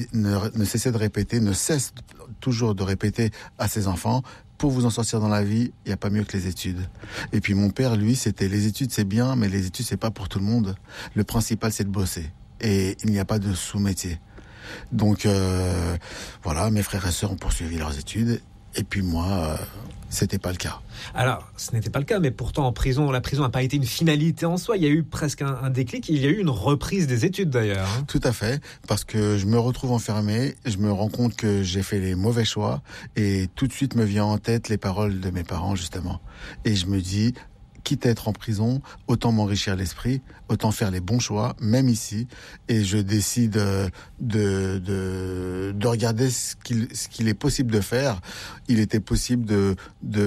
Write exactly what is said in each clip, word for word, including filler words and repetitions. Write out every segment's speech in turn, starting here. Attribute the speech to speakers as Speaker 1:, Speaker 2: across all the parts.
Speaker 1: ne, ne cessait de répéter, ne cesse toujours de répéter à ses enfants, pour vous en sortir dans la vie, il n'y a pas mieux que les études. Et puis mon père, lui, c'était les études c'est bien, mais les études c'est pas pour tout le monde. Le principal c'est de bosser. Et il n'y a pas de sous-métier. Donc euh, voilà, mes frères et sœurs ont poursuivi leurs études. Et puis moi, euh, c'était pas le cas.
Speaker 2: Alors, ce n'était pas le cas, mais pourtant en prison, la prison n'a pas été une finalité en soi. Il y a eu presque un, un déclic. Il y a eu une reprise des études d'ailleurs. Hein.
Speaker 1: Tout à fait, parce que je me retrouve enfermé, je me rends compte que j'ai fait les mauvais choix, et tout de suite me vient en tête les paroles de mes parents justement. Et je me dis, quitte à être en prison, autant m'enrichir l'esprit, autant faire les bons choix, même ici. Et je décide de, de, de regarder ce qu'il, ce qu'il est possible de faire. Il était possible de, de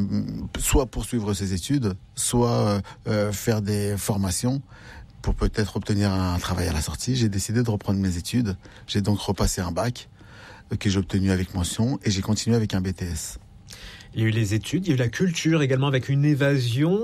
Speaker 1: soit poursuivre ses études, soit euh, faire des formations pour peut-être obtenir un travail à la sortie. J'ai décidé de reprendre mes études. J'ai donc repassé un bac que j'ai obtenu avec mention, et j'ai continué avec un B T S.
Speaker 2: Il y a eu les études, il y a eu la culture également, avec une évasion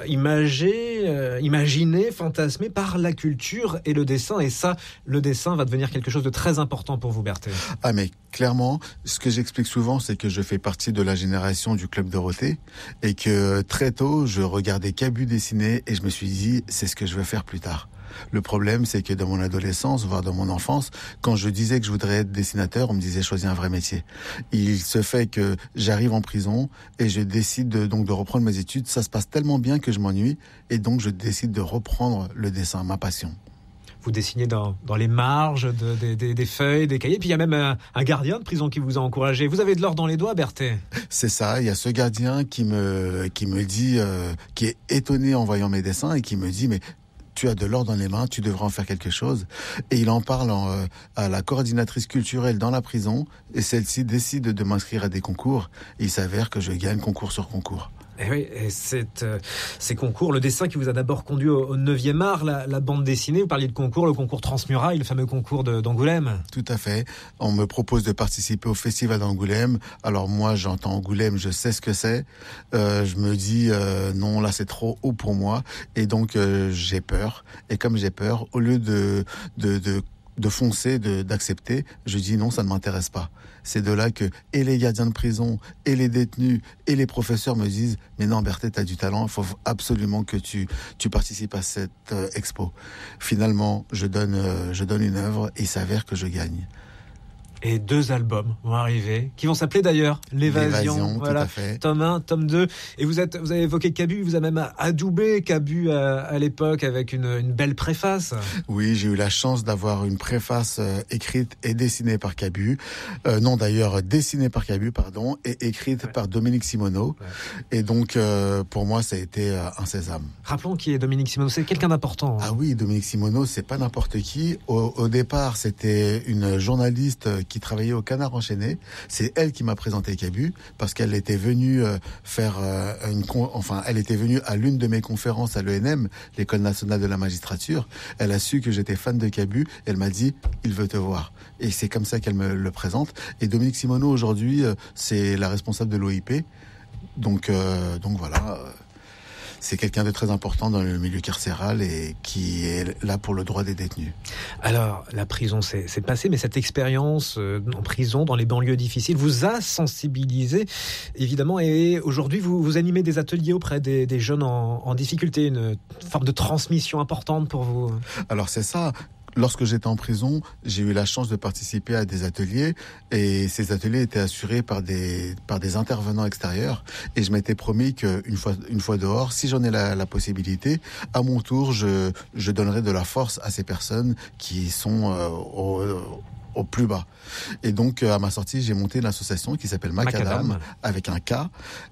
Speaker 2: imagée, euh, imaginée, fantasmée par la culture et le dessin. Et ça, le dessin va devenir quelque chose de très important pour vous, Berthet.
Speaker 1: Ah mais clairement, ce que j'explique souvent, c'est que je fais partie de la génération du Club Dorothée, et que très tôt, je regardais Cabu dessiner et je me suis dit, c'est ce que je veux faire plus tard. Le problème, c'est que dans mon adolescence, voire dans mon enfance, quand je disais que je voudrais être dessinateur, on me disait choisis un vrai métier. Il se fait que j'arrive en prison et je décide de, donc de reprendre mes études. Ça se passe tellement bien que je m'ennuie, et donc je décide de reprendre le dessin, ma passion.
Speaker 2: Vous dessinez dans, dans les marges de, de, de, des feuilles, des cahiers. Puis il y a même un, un gardien de prison qui vous a encouragé. Vous avez de l'or dans les doigts, Berthet. C'est
Speaker 1: ça, il y a ce gardien qui me, qui me dit, euh, qui est étonné en voyant mes dessins et qui me dit, mais tu as de l'or dans les mains, tu devrais en faire quelque chose. Et il en parle en, euh, à la coordinatrice culturelle dans la prison, et celle-ci décide de m'inscrire à des concours. Et il s'avère que je gagne concours sur concours.
Speaker 2: Et oui, et cette, euh, ces concours, le dessin qui vous a d'abord conduit au, au neuvième art, la, la bande dessinée, vous parliez de concours, le concours Transmuraille, le fameux concours de, d'Angoulême.
Speaker 1: Tout à fait. On me propose de participer au festival d'Angoulême. Alors moi, j'entends Angoulême, je sais ce que c'est. Euh, je me dis, euh, non, là, c'est trop haut pour moi. Et donc, euh, j'ai peur. Et comme j'ai peur, au lieu de... de, de de foncer, de, d'accepter, je dis non, ça ne m'intéresse pas. C'est de là que et les gardiens de prison, et les détenus, et les professeurs me disent « Mais non, Berthet, tu as du talent, il faut absolument que tu, tu participes à cette euh, expo. » Finalement, je donne, euh, je donne une œuvre, et il s'avère que je gagne.
Speaker 2: Et deux albums vont arriver, qui vont s'appeler d'ailleurs L'Évasion.
Speaker 1: L'Évasion,
Speaker 2: voilà.
Speaker 1: Tout à fait.
Speaker 2: Tome un, tome deux. Et vous êtes, vous avez évoqué Cabu, vous avez même adoubé Cabu à, à l'époque avec une, une belle préface.
Speaker 1: Oui, j'ai eu la chance d'avoir une préface euh, écrite et dessinée par Cabu. Euh, non, d'ailleurs, dessinée par Cabu, pardon, et écrite ouais. par Dominique Simoneau. Ouais. Et donc, euh, pour moi, ça a été euh, un sésame.
Speaker 2: Rappelons qui est Dominique Simoneau, c'est quelqu'un d'important. Hein.
Speaker 1: Ah oui, Dominique Simoneau, c'est pas n'importe qui. Au, au départ, c'était une journaliste qui travaillait au Canard enchaîné. C'est elle qui m'a présenté Cabu, parce qu'elle était venue euh, faire euh, une con... enfin elle était venue à l'une de mes conférences à l'E N M, l'École nationale de la magistrature. Elle a su que j'étais fan de Cabu, elle m'a dit il veut te voir, et c'est comme ça qu'elle me le présente. Et Dominique Simoneau aujourd'hui euh, c'est la responsable de l'O I P, donc euh, donc voilà. Euh... C'est quelqu'un de très important dans le milieu carcéral et qui est là pour le droit des détenus.
Speaker 2: Alors, la prison, c'est, c'est passé, mais cette expérience euh, en prison, dans les banlieues difficiles, vous a sensibilisé, évidemment. Et aujourd'hui, vous, vous animez des ateliers auprès des, des jeunes en, en difficulté, une forme de transmission importante pour vous.
Speaker 1: Alors, c'est ça. Lorsque j'étais en prison, j'ai eu la chance de participer à des ateliers, et ces ateliers étaient assurés par des par des intervenants extérieurs, et je m'étais promis qu'une fois une fois dehors, si j'en ai la, la possibilité, à mon tour, je je donnerai de la force à ces personnes qui sont euh, au, au plus bas. Et donc, à ma sortie, j'ai monté une association qui s'appelle Macadam, Macadam. avec un K.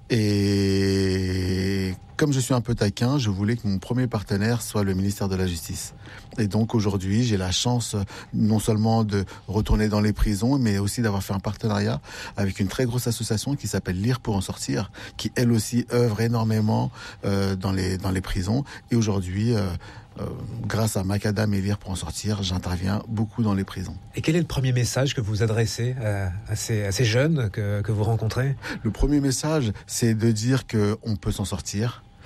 Speaker 1: Et comme je suis un peu taquin, je voulais que mon premier partenaire soit le ministère de la Justice. Et donc, aujourd'hui, j'ai la chance non seulement de retourner dans les prisons, mais aussi d'avoir fait un partenariat avec une très grosse association qui s'appelle Lire pour en sortir, qui, elle aussi, œuvre énormément euh, dans les, dans les prisons. Et aujourd'hui... Euh, Euh, grâce à Macadam et Lire pour en sortir, j'interviens beaucoup dans les prisons.
Speaker 2: Et quel est le premier message que vous adressez à, à, ces, à ces jeunes que, que vous rencontrez ?
Speaker 1: Le premier message, c'est de dire qu'on peut s'en sortir,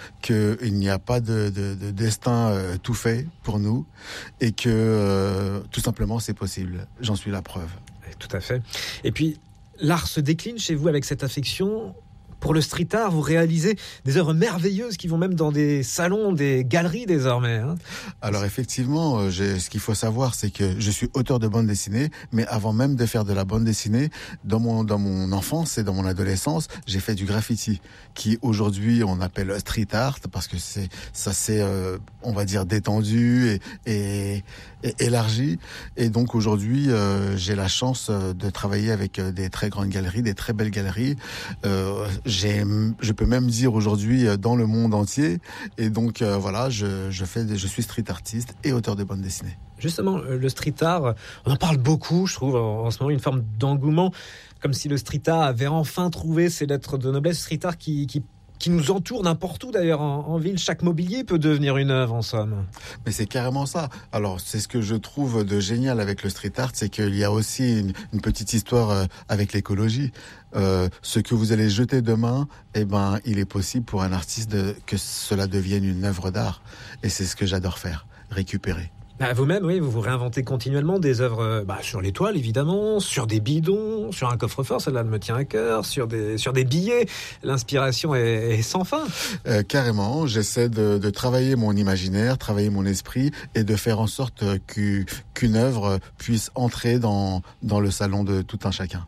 Speaker 1: qu'il n'y a pas de, de, de destin euh, tout fait pour nous et que euh, tout simplement c'est possible. J'en suis la preuve.
Speaker 2: Tout à fait. Et puis, l'art se décline chez vous avec cette affection. Pour le street art, vous réalisez des œuvres merveilleuses qui vont même dans des salons, des galeries désormais. Hein.
Speaker 1: Alors effectivement, j'ai, ce qu'il faut savoir, c'est que je suis auteur de bande dessinée, mais avant même de faire de la bande dessinée, dans mon, dans mon enfance et dans mon adolescence, j'ai fait du graffiti, qui aujourd'hui on appelle street art, parce que c'est, ça s'est, euh, on va dire, détendu et, et, et élargi. Et donc aujourd'hui, euh, j'ai la chance de travailler avec des très grandes galeries, des très belles galeries. Euh, J'ai, je peux même dire aujourd'hui dans le monde entier. Et donc euh, voilà, je, je fais, des, je suis street artiste et auteur de bande dessinée.
Speaker 2: Justement, le street art, on en parle beaucoup, je trouve, en, en ce moment, une forme d'engouement, comme si le street art avait enfin trouvé ses lettres de noblesse. Street art qui, qui qui nous entoure n'importe où d'ailleurs en, en ville. Chaque mobilier peut devenir une œuvre en somme.
Speaker 1: Mais c'est carrément ça. Alors c'est ce que je trouve de génial avec le street art, c'est qu'il y a aussi une, une petite histoire euh, avec l'écologie. Euh, ce que vous allez jeter demain, eh ben, il est possible pour un artiste de, que cela devienne une œuvre d'art. Et c'est ce que j'adore faire, récupérer.
Speaker 2: Bah vous-même, oui, vous vous réinventez continuellement des œuvres bah, sur les toiles, évidemment, sur des bidons, sur un coffre-fort, celle-là me tient à cœur, sur des, sur des billets. L'inspiration est, est sans fin.
Speaker 1: Euh, carrément, j'essaie de, de travailler mon imaginaire, travailler mon esprit et de faire en sorte qu'u, qu'une œuvre puisse entrer dans, dans le salon de tout un chacun.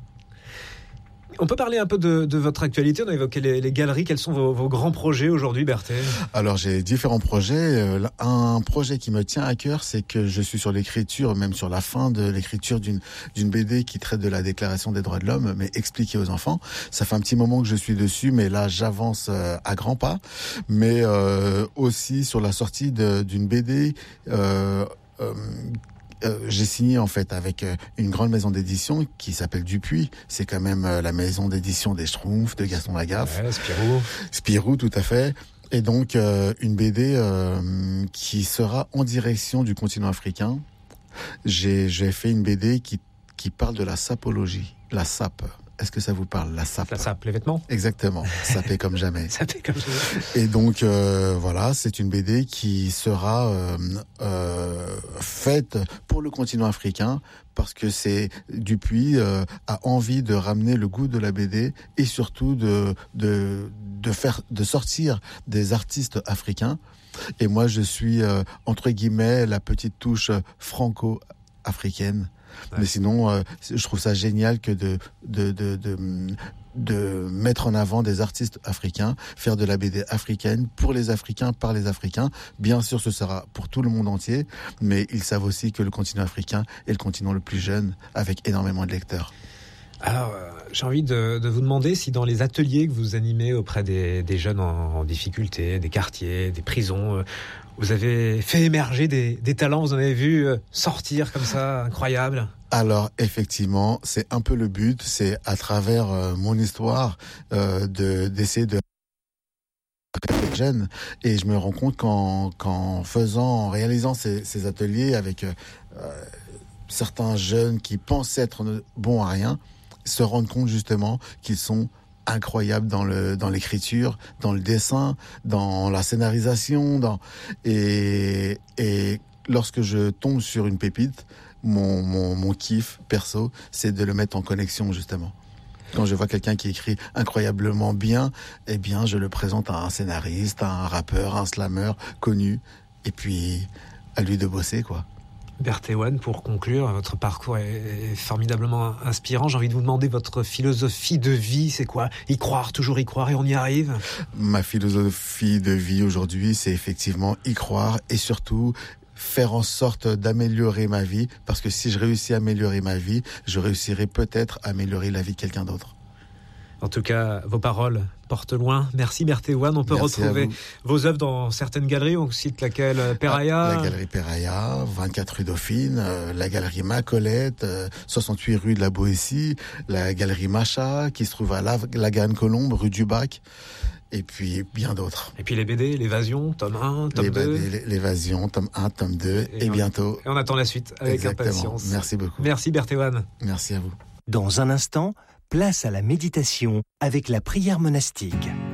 Speaker 2: On peut parler un peu de, de votre actualité. On a évoqué les, les galeries. Quels sont vos, vos grands projets aujourd'hui, Berthé ?
Speaker 1: Alors, j'ai différents projets. Un projet qui me tient à cœur, c'est que je suis sur l'écriture, même sur la fin de l'écriture d'une, d'une B D qui traite de la Déclaration des droits de l'homme, mais expliquée aux enfants. Ça fait un petit moment que je suis dessus, mais là, j'avance à grands pas. Mais euh, aussi sur la sortie de, d'une B D... Euh, euh, Euh, j'ai signé en fait avec euh, une grande maison d'édition qui s'appelle Dupuis. C'est quand même euh, la maison d'édition des Schtroumpfs, de Gaston Lagaffe.
Speaker 2: Ouais, Spirou.
Speaker 1: Spirou, tout à fait. Et donc euh, une B D euh, qui sera en direction du continent africain. J'ai, j'ai fait une B D qui, qui parle de la sapologie, la sape. Est-ce que ça vous parle, la sape ?
Speaker 2: La sape, les vêtements ?
Speaker 1: Exactement, sapé comme jamais.
Speaker 2: Sapé comme jamais.
Speaker 1: Et donc, euh, voilà, c'est une B D qui sera euh, euh, faite pour le continent africain, parce que c'est Dupuis euh, a envie de ramener le goût de la B D et surtout de, de, de, faire, de sortir des artistes africains. Et moi, je suis, euh, entre guillemets, la petite touche franco-africaine. Ouais. Mais sinon, euh, je trouve ça génial que de, de, de, de, de mettre en avant des artistes africains, faire de la B D africaine pour les Africains, par les Africains. Bien sûr, ce sera pour tout le monde entier, mais ils savent aussi que le continent africain est le continent le plus jeune, avec énormément de lecteurs.
Speaker 2: Alors, euh, j'ai envie de, de vous demander si dans les ateliers que vous animez auprès des, des jeunes en, en difficulté, des quartiers, des prisons, euh, vous avez fait émerger des, des talents, vous en avez vu euh, sortir comme ça, incroyable.
Speaker 1: Alors effectivement, c'est un peu le but, c'est à travers euh, mon histoire euh, de d'essayer de jeunes, et je me rends compte qu'en, qu'en faisant, en réalisant ces, ces ateliers avec euh, certains jeunes qui pensent être bons à rien, se rendent compte justement qu'ils sont incroyables dans le dans l'écriture, dans le dessin, dans la scénarisation, dans et et lorsque je tombe sur une pépite, mon mon mon kiff perso, c'est de le mettre en connexion justement. Quand je vois quelqu'un qui écrit incroyablement bien, eh bien je le présente à un scénariste, à un rappeur, à un slammer connu, et puis à lui de bosser quoi.
Speaker 2: Berthé One, pour conclure, votre parcours est formidablement inspirant. J'ai envie de vous demander votre philosophie de vie, c'est quoi ? Y croire, toujours y croire et on y arrive ?
Speaker 1: Ma philosophie de vie aujourd'hui, c'est effectivement y croire et surtout faire en sorte d'améliorer ma vie, parce que si je réussis à améliorer ma vie, je réussirai peut-être à améliorer la vie de quelqu'un d'autre.
Speaker 2: En tout cas, vos paroles portent loin. Merci Berthé One. On peut
Speaker 1: Merci
Speaker 2: retrouver vos œuvres dans certaines galeries. On cite laquelle ? Peraya.
Speaker 1: La galerie Peraya, vingt-quatre rue Dauphine, euh, la galerie Macolette, euh, soixante-huit rue de la Boétie, la galerie Macha, qui se trouve à la, Lagane-Colombe, rue du Bac, et puis bien d'autres.
Speaker 2: Et puis les B D, l'Évasion, tome un, tome
Speaker 1: les
Speaker 2: deux.
Speaker 1: B D, l'Évasion, tome un, tome deux, et, et bientôt.
Speaker 2: Et on attend la suite avec
Speaker 1: Exactement.
Speaker 2: Impatience.
Speaker 1: Merci beaucoup.
Speaker 2: Merci Berthé One.
Speaker 1: Merci à vous.
Speaker 3: Dans un instant, place à la méditation avec la prière monastique.